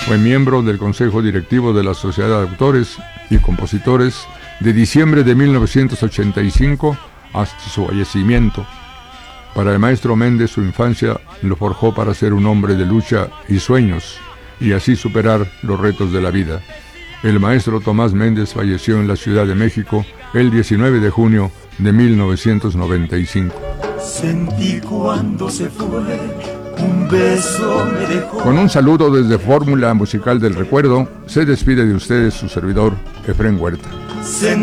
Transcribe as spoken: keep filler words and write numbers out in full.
Fue miembro del Consejo Directivo de la Sociedad de Autores y Compositores de diciembre de mil novecientos ochenta y cinco hasta su fallecimiento. Para el maestro Méndez, su infancia lo forjó para ser un hombre de lucha y sueños, y así superar los retos de la vida. El maestro Tomás Méndez falleció en la Ciudad de México el diecinueve de junio de mil novecientos noventa y cinco. Sentí cuando se fue, un beso me dejó. Con un saludo desde Fórmula Musical del Recuerdo, se despide de ustedes su servidor, Efrén Huerta. Sentí